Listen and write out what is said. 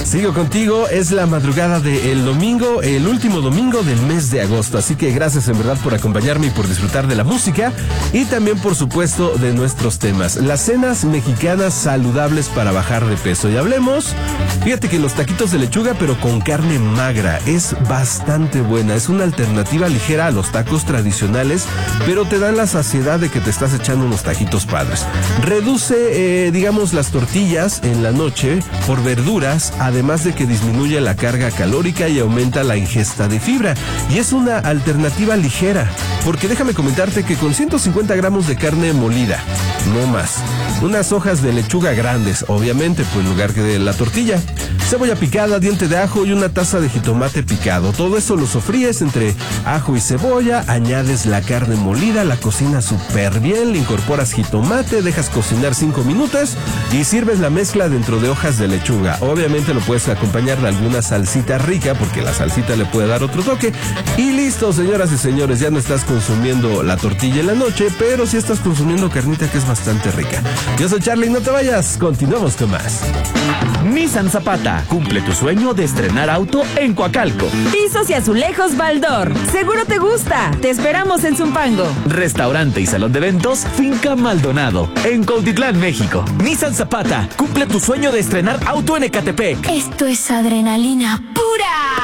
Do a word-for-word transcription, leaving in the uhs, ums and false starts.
Sigo contigo, es la madrugada del domingo, el último domingo del mes de agosto, así que gracias en verdad por acompañarme y por disfrutar de la música y también por supuesto de nuestros temas, las cenas mexicanas saludables para bajar de peso. Y hablemos, fíjate que los taquitos de lechuga pero con carne magra es bastante buena, es una alternativa ligera a los tacos tradicionales, pero te dan la saciedad de que te estás echando unos taquitos padres. Reduce, eh, digamos, las tortillas en la noche por verduras, además de que disminuye la carga calórica y aumenta la ingesta de fibra. Y es una alternativa ligera, porque déjame comentarte que con ciento cincuenta gramos de carne molida, no más, unas hojas de lechuga grandes, obviamente, pues en lugar que de la tortilla, cebolla picada, diente de ajo y una taza de jitomate picado. Todo eso lo sofríes entre ajo y cebolla, añades la carne molida, la cocinas súper bien, le incorporas jitomate, dejas cocinar cinco minutos y sirves la mezcla dentro de hojas de lechuga. Obviamente lo puedes acompañar de alguna salsita rica, porque la salsita le puede dar otro toque. Y listo, señoras y señores, ya no estás consumiendo la tortilla en la noche, pero sí estás consumiendo carnita que es bastante rica. Yo soy Charlie, no te vayas, continuamos con más. Nissan Zapata, cumple tu sueño de estrenar auto en Coacalco. Pisos y azulejos Baldor, seguro te gusta, te esperamos en Zumpango. Restaurante y salón de eventos Finca Maldonado, en Cuautitlán, México. Nissan Zapata, cumple tu sueño de estrenar auto en Ecatepec. Esto es adrenalina pura.